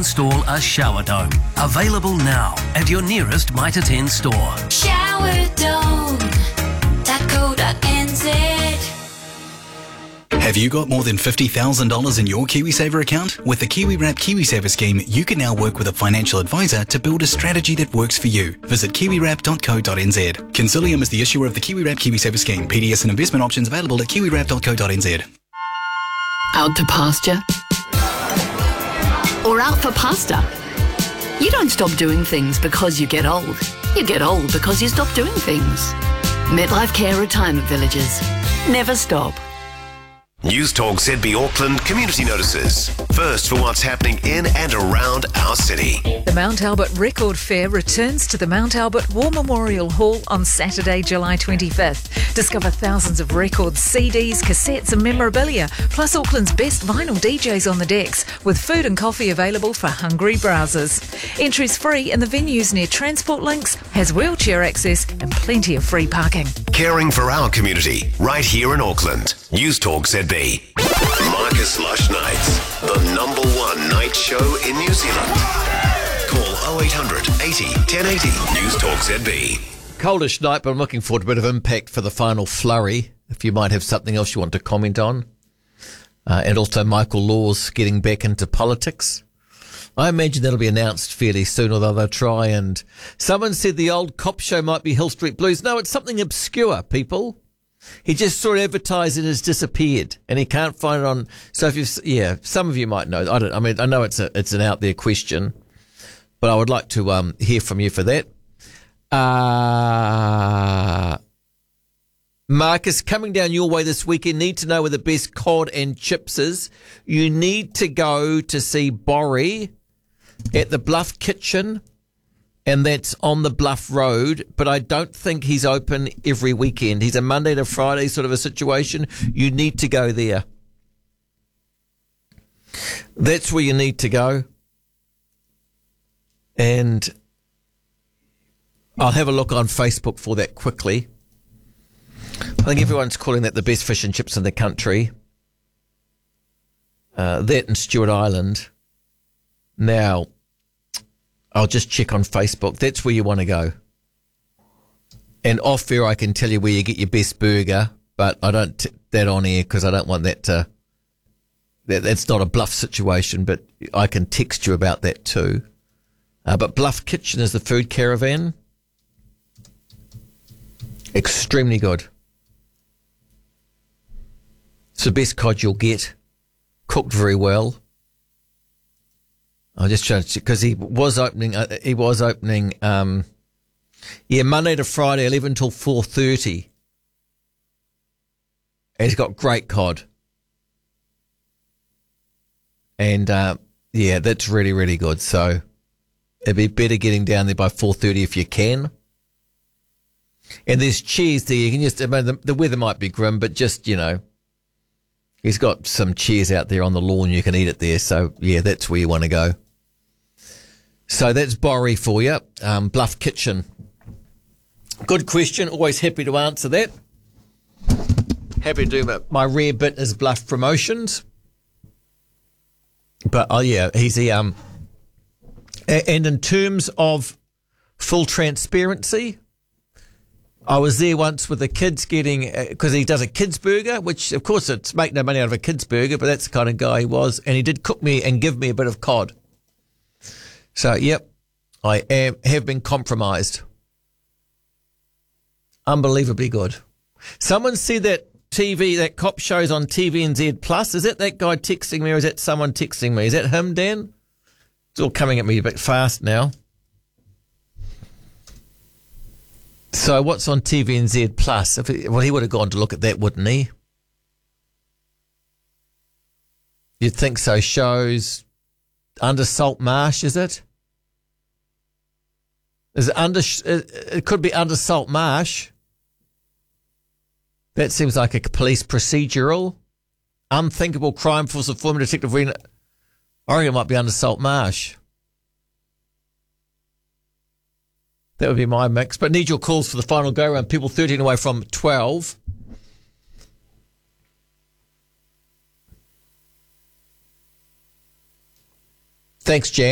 install a shower dome. Available now at your nearest Mitre 10 store. Showerdome.co.nz. Have you got more than $50,000 in your KiwiSaver account? With the KiwiWrap KiwiSaver scheme, you can now work with a financial advisor to build a strategy that works for you. Visit kiwiwrap.co.nz. Consilium is the issuer of the KiwiWrap KiwiSaver scheme. PDS and investment options available at kiwiwrap.co.nz. Out to pasture? Or out for pasta? You don't stop doing things because you get old. You get old because you stop doing things. Midlife Care Retirement Villages. Never stop. News Talk ZB Auckland community notices. First for what's happening in and around our city. The Mount Albert Record Fair returns to the Mount Albert War Memorial Hall on Saturday, July 25th. Discover thousands of records, CDs, cassettes and memorabilia, plus Auckland's best vinyl DJs on the decks, with food and coffee available for hungry browsers. Entry's free and the venue's near Transport Links, has wheelchair access and plenty of free parking. Caring for our community, right here in Auckland. News Talk ZB. Marcus Lush Nights, the #1 night show in New Zealand. Call 0800 80 1080. News Talk ZB. Coldish night, but I'm looking forward to a bit of impact for the final flurry. If you might have something else you want to comment on. And also Michael Laws getting back into politics. I imagine that'll be announced fairly soon, although they'll try and... Someone said the old cop show might be Hill Street Blues. No, it's something obscure, people. He just saw it advertised and has disappeared, and he can't find it on. So if you, some of you might know. I know it's an out there question, but I would like to hear from you for that. Marcus, coming down your way this weekend, need to know where the best cod and chips is. You need to go to see Borrie at the Bluff Kitchen. And that's on the Bluff Road, but I don't think he's open every weekend. He's a Monday to Friday sort of a situation. You need to go there. That's where you need to go. And I'll have a look on Facebook for that quickly. I think everyone's calling that the best fish and chips in the country. That and Stewart Island. Now, I'll just check on Facebook. That's where you want to go. And off air, I can tell you where you get your best burger, but I don't that on air because I don't want that to. That's not a Bluff situation, but I can text you about that too. But Bluff Kitchen is the food caravan. Extremely good. It's the best cod you'll get. Cooked very well. I'll just try to, because he was opening, Monday to Friday, 11 till 4:30. And he's got great cod. And, that's really, really good. So it'd be better getting down there by 4:30 if you can. And there's cheese there. You can just, the weather might be grim, but just, he's got some cheese out there on the lawn. You can eat it there. So, that's where you want to go. So that's Borrie for you, Bluff Kitchen. Good question. Always happy to answer that. Happy to do my rare bit as Bluff promotions. But, he's the... And in terms of full transparency, I was there once with the kids getting... Because he does a kids burger, which, of course, it's make no money out of a kids burger, but that's the kind of guy he was. And he did cook me and give me a bit of cod. So, I have been compromised. Unbelievably good. Someone said that that cop show's on TVNZ Plus. Is that guy texting me or is that someone texting me? Is that him, Dan? It's all coming at me a bit fast now. So what's on TVNZ Plus? He would have gone to look at that, wouldn't he? You'd think so. Shows... Under Salt Marsh, is it? It could be Under Salt Marsh. That seems like a police procedural. Unthinkable crime force of former detective. I reckon it might be Under Salt Marsh. That would be my mix. But need your calls for the final go round. People 13 away from 12. Thanks, Jan.